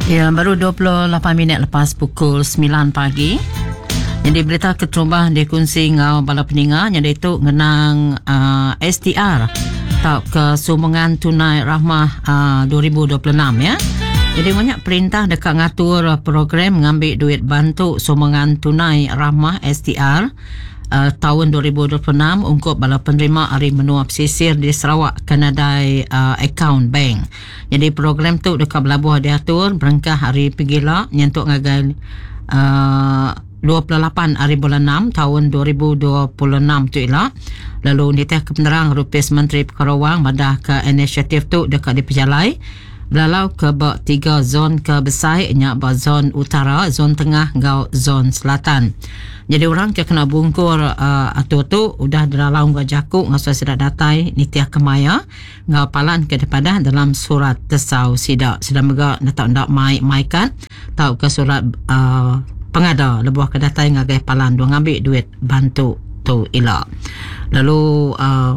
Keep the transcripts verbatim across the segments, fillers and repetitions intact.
Ya, baru dua puluh lapan minit lepas pukul sembilan pagi. Jadi berita keterumbah dikongsi ngau bala peninga yang itu ngenang uh, S T R atau kesumbangan tunai rahmah uh, dua ribu dua puluh enam ya. Jadi banyak perintah dekat ngatur program mengambil duit bantu sumbangan tunai rahmah S T R uh, tahun dua ribu dua puluh enam untuk bala penerima hari menua pesisir di Sarawak kanadai uh, account bank. Jadi program tu dekat Belabuh diatur berengkah hari pegila nyentuk ngagai uh, dua puluh lapan hari bulan enam tahun dua ribu dua puluh enam tu ialah. Lalu nitih kebenaran Rupis Menteri Perkara Wang madah ke inisiatif tu dekat di Pejalai. Belalau ke bak tiga zon ke besar, nyak bak zon utara, zon tengah, ngau zon selatan. Jadi orang ke kena bungkur uh, atur tu udah dalam gajaku ngasa sidak datai nitiah kemaya ngau palan ke depada dalam surat tesau sidak sedang mega nak ndak mai mai kan tau ke surat uh, pengada lebuh ke datai ngagai palan dua ngambil duit bantu tu ila. Lalu uh,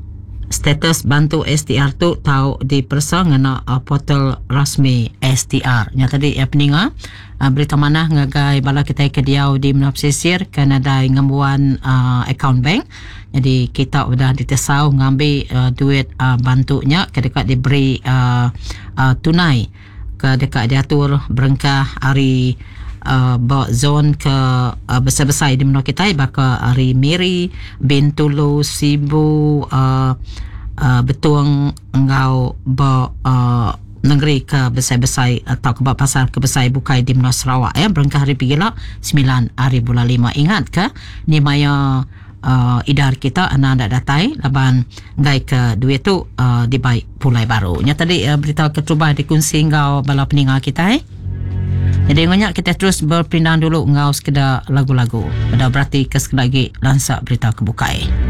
status bantu S T R tu tahu dipersa ngena uh, portal rasmi S T R. Nya tadi ya peninga uh, berita mana ngagai bala kita ke diau di menua pesisir kanadai ngambuan uh, account bank. Jadi kita sudah ditesau ngambil uh, duit uh, bantunya ke dekat diberi uh, uh, tunai ke dekat diatur berengkah hari Uh, bawa zon ke uh, besar-besar di menua kita baka hari Miri, Bintulu, Sibu, uh, uh, Betuang, Engau, bawa uh, negeri ke besar-besar atau ke pasar ke besar bukai di menua Sarawak ya berengkah hari pigila sembilan hari bulan lima. Ingat ke ni maya uh, idar kita anak anda datai laban ngai ke duit tu uh, dibaik pulai baru. Nya tadi uh, berita keterubah dikongsi ngau bala peninga kita eh. Jadi banyak kita terus berpindah dulu ngau sekedar lagu-lagu. Pada berarti ke sekali lagi lansak berita kebukai.